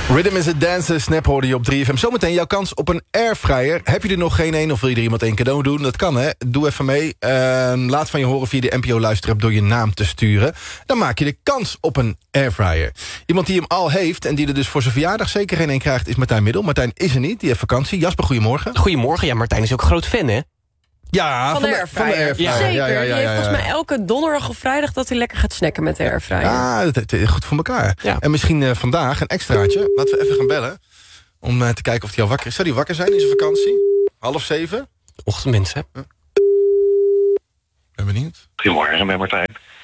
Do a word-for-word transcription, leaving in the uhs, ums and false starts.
Rhythm is a Dancer, Snap hoorde je op drie F M. Zometeen jouw kans op een airfryer. Heb je er nog geen een of wil je er iemand een cadeau doen? Dat kan, hè? Doe even mee. Uh, laat van je horen via de N P O-luisterapp door je naam te sturen. Dan maak je de kans op een airfryer. Iemand die hem al heeft en die er dus voor zijn verjaardag zeker geen een krijgt... is Martijn Middel. Martijn is er niet, die heeft vakantie. Jasper, goedemorgen. Goedemorgen, ja, Martijn is ook groot fan, hè? Ja, van, van de de airfryer. van de airfryer. Ja, zeker. Ja, ja, ja, ja, Die heeft ja. volgens mij elke donderdag of vrijdag... dat hij lekker gaat snacken met de airfryer. Ja, dat, dat is goed voor elkaar. Ja. En misschien uh, vandaag een extraatje. Laten we even gaan bellen. Om uh, te kijken of hij al wakker is. Zou hij wakker zijn in zijn vakantie? Half zeven? Ochtendmens, hè? Ben benieuwd. Goedemorgen, met Martijn.